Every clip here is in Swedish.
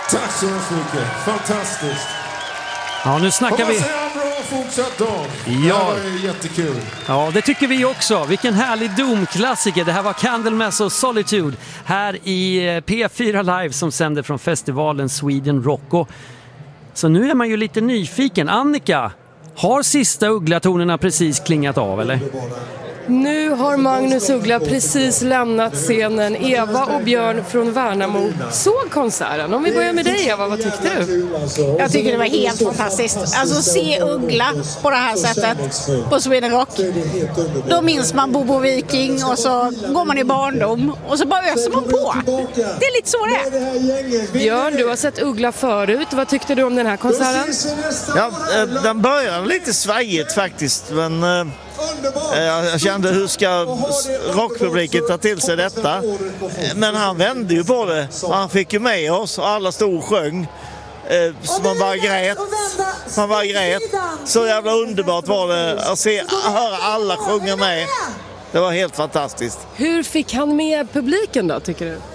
Tack så mycket. Fantastiskt. Ja, nu snackar vi. Bra fortsatt dag. Ja. Det var jättekul. Ja, det tycker vi också. Vilken härlig Doom-klassiker. Det här var Candlemass och Solitude här i P4 Live som sänder från festivalen Sweden Rock. Så nu är man ju lite nyfiken. Annika, har sista ugglatonerna precis klingat av, eller? Nu har Magnus Uggla precis lämnat scenen. Eva och Björn från Värnamo såg konserten. Om vi börjar med dig, Eva, vad tyckte du? Jag tycker det var helt fantastiskt. Alltså se Uggla på det här sättet på Sweden Rock. Då minns man Bobo Viking och så går man i barndom och så bara öser man på. Det är lite så det är. Björn, du har sett Uggla förut. Vad tyckte du om den här konserten? Ja, den började lite svajigt faktiskt, men jag kände hur ska rockpubliken ta till sig detta. Men han vände ju på det. Han fick ju med oss och alla stod och sjöng. Så man bara grät. Så jävla underbart var det att höra alla sjunga med. Det var helt fantastiskt. Hur fick han med publiken då, tycker du?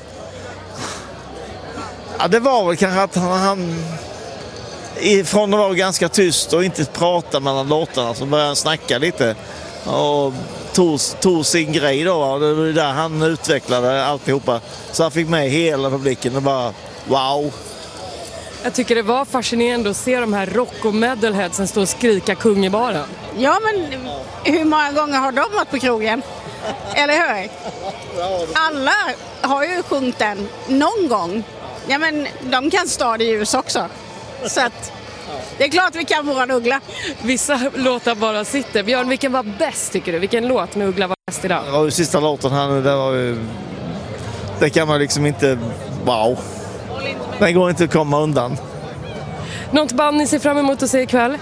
Ja, det var väl kanske att han ifrån att vara ganska tyst och inte prata mellan låtarna, så började han snacka lite och tog sin grej då. Det var där han utvecklade alltihopa. Så han fick med hela publiken och bara wow. Jag tycker det var fascinerande att se de här rock- och metalheadsen stå och skrika kung i baren. Ja, men hur många gånger har de varit på krogen? Eller hur? Alla har ju sjungit den någon gång. Ja, men de kan stå i ljus också. Så att det är klart vi kan våra Uggla. Vissa låtar bara sitter. Björn, vilken var bäst tycker du? Vilken låt med Uggla var bäst idag? Det var ju sista låten här nu. Det kan man liksom inte... Wow. Den går inte att komma undan. Något band ni ser fram emot att se ikväll?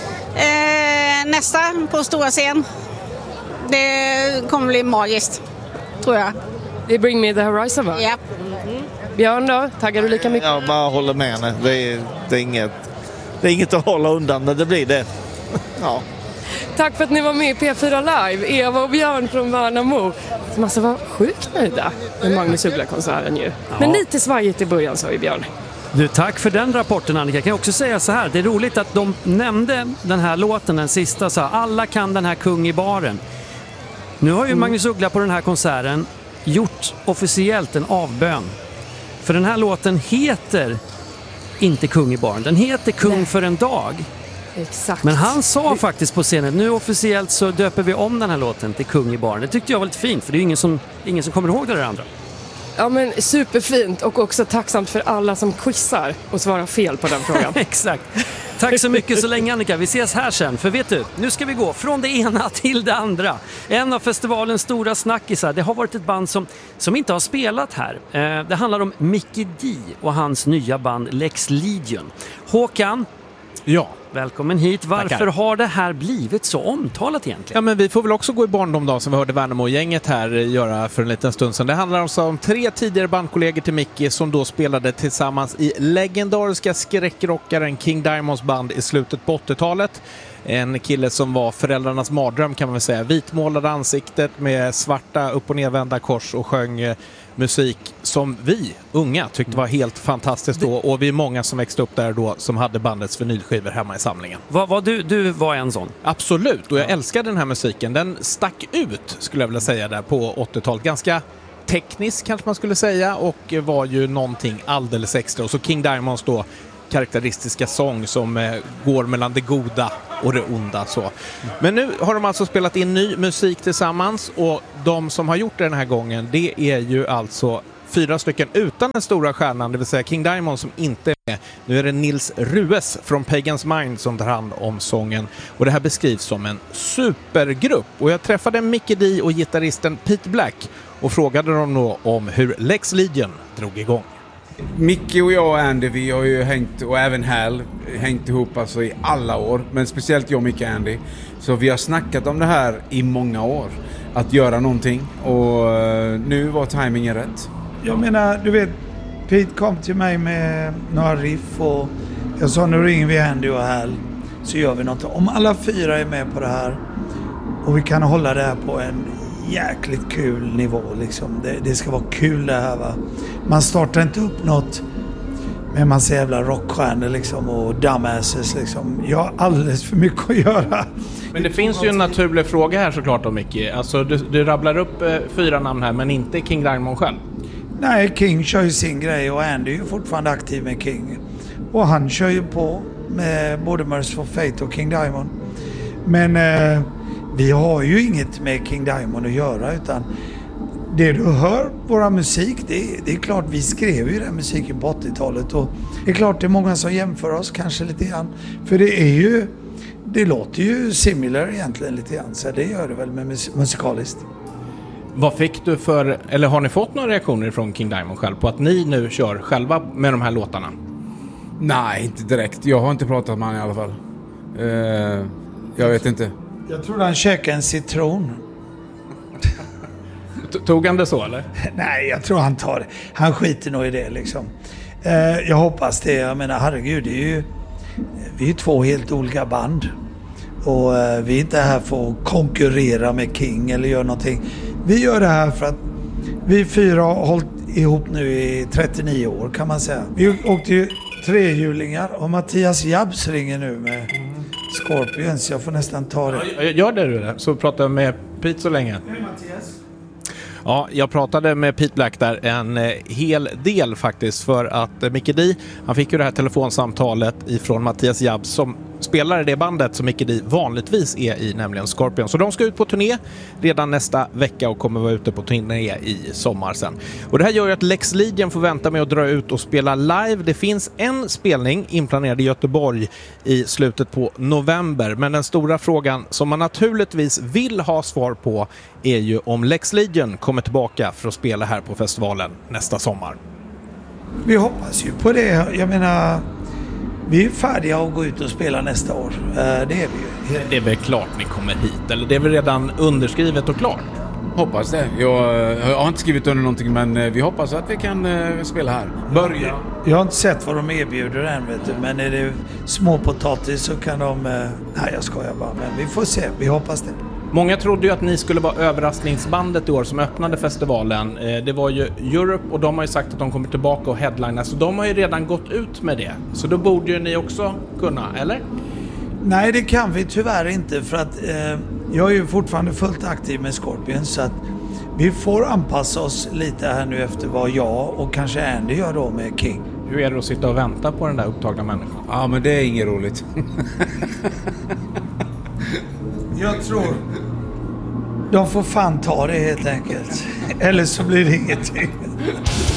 Nästa på stora scen. Det kommer bli magiskt, tror jag. Det är Bring Me The Horizon, va? Ja. Björn då? Taggar du lika mycket? Jag bara håller med henne. Det är inget att hålla undan, men det blir det. Ja. Tack för att ni var med i P4 Live, Eva och Björn från Värnamo. Som alltså var sjukt nöjda med Magnus Uggla-konserten ju. Ja. Men lite svajigt i början, sa ju Björn. Du, tack för den rapporten, Annika. Jag kan också säga så här, det är roligt att de nämnde den här låten, den sista, så alla kan den här kung i baren. Nu har ju Magnus Uggla på den här konserten gjort officiellt en avbön. För den här låten heter inte kung i baren, den heter kung för en dag. Exakt. Men han sa faktiskt på scenen, nu officiellt så döper vi om den här låten till kung i baren. Det tyckte jag var lite fint, för det är ju ingen som kommer ihåg det där andra. Ja, men superfint, och också tacksamt för alla som quizar och svarar fel på den frågan. Exakt. Tack så mycket så länge, Annika. Vi ses här sen. För vet du, nu ska vi gå från det ena till det andra. En av festivalens stora snackisar, det har varit ett band som inte har spelat här. Det handlar om Mickey D och hans nya band Lex Legion. Håkan, ja. Välkommen hit. Varför Tackar. har det här blivit så omtalat egentligen? Ja, men vi får väl också gå i barndom då, som vi hörde Värnamo-gänget här göra för en liten stund sedan. Det handlar alltså om 3 tidigare bandkollegor till Mickey som då spelade tillsammans i legendariska skräckrockaren King Diamonds band i slutet på 80-talet. En kille som var föräldrarnas mardröm, kan man väl säga. Vitmålade ansiktet med svarta upp- och nedvända kors och sjöng musik som vi unga tyckte var helt fantastiskt då, och vi är många som växte upp där då som hade bandets vinylskivor hemma i samlingen. Du var en sån? Absolut, och jag älskade den här musiken. Den stack ut, skulle jag vilja säga, där på 80-talet. Ganska teknisk kanske man skulle säga, och var ju någonting alldeles extra. Och så King Diamonds då karaktäristiska sång som går mellan det goda och det onda. Så. Men nu har de alltså spelat in ny musik tillsammans, och de som har gjort det den här gången, det är ju alltså 4 stycken utan den stora stjärnan, det vill säga King Diamond som inte är med. Nu är det Nils Rues från Pagan's Mind som tar hand om sången, och det här beskrivs som en supergrupp. Och jag träffade Mickey D och gitarristen Pete Black och frågade dem då om hur Lex Legion drog igång. Mickey och jag och Andy, vi har ju hängt, och även Hal, hängt ihop alltså i alla år. Men speciellt jag och Mickey och Andy. Så vi har snackat om det här i många år. Att göra någonting. Och nu var timingen rätt. Jag menar, du vet, Pete kom till mig med några riff och jag sa, nu ringer vi Andy och Hal så gör vi något. Om alla 4 är med på det här och vi kan hålla det här på en jäkligt kul nivå liksom. Det ska vara kul det här, va. Man startar inte upp något med en massa jävla rockstjärnor liksom och dumbasses liksom. Jag har alldeles för mycket att göra. Men det finns ju en naturlig fråga här såklart då, Micke. Alltså du rabblar upp 4 namn här, men inte King Diamond själv. Nej, King kör ju sin grej och Andy är ju fortfarande aktiv med King. Och han kör ju på med både Merciful Fate och King Diamond. Men vi har ju inget med King Diamond att göra, utan det du hör, våra musik, det är klart vi skrev ju den musiken på 80-talet och det är klart det är många som jämför oss kanske lite grann. För det låter ju similar egentligen lite grann, så det gör det väl med musikaliskt. Vad fick du eller har ni fått några reaktioner från King Diamond själv på att ni nu kör själva med de här låtarna? Nej, inte direkt. Jag har inte pratat med han i alla fall. Jag vet inte. Jag tror han käkade en citron. Tog han det så eller? Nej, jag tror han tar det. Han skiter nog i det liksom. Jag hoppas det. Jag menar, herregud, vi är 2 helt olika band. Och vi är inte här för att konkurrera med King eller göra någonting. Vi gör det här för att vi 4 har hållit ihop nu i 39 år kan man säga. Vi åkte ju 3-hjulingar och Mattias Jabs ringer nu med Scorpions. Jag får nästan ta det. Gör det du, så pratar jag med Pete så länge. Hej Mattias. Ja, jag pratade med Pete Black där en hel del faktiskt, för att Mickey D, han fick ju det här telefonsamtalet ifrån Mattias Jabb som spelar i det bandet som Mickey D vanligtvis är i, nämligen Scorpion. Så de ska ut på turné redan nästa vecka och kommer vara ute på turné i sommar sen. Och det här gör ju att Lex Legion får vänta med att dra ut och spela live. Det finns en spelning inplanerad i Göteborg i slutet på november. Men den stora frågan som man naturligtvis vill ha svar på är ju om Lex Legion kommer tillbaka för att spela här på festivalen nästa sommar. Vi hoppas ju på det. Jag menar, vi är färdiga att gå ut och spela nästa år. Det är vi ju. Det är väl klart ni kommer hit, eller det är väl redan underskrivet och klart? Hoppas det. Jag har inte skrivit under någonting, men vi hoppas att vi kan spela här. Börja. Jag har inte sett vad de erbjuder än, vet du. Men är det småpotatis så kan de... Nej, jag skojar bara. Men vi får se. Vi hoppas det. Många trodde ju att ni skulle vara överraskningsbandet i år som öppnade festivalen. Det var ju Europe och de har ju sagt att de kommer tillbaka och headlina. Så de har ju redan gått ut med det. Så då borde ju ni också kunna, eller? Nej, det kan vi tyvärr inte, för att jag är ju fortfarande fullt aktiv med Scorpion, så att vi får anpassa oss lite här nu efter vad jag och kanske Andy gör då med King. Hur är det att sitta och vänta på den där upptagna människan? Ja, men det är inget roligt. Jag tror de får fan ta det helt enkelt. Eller så blir det ingenting.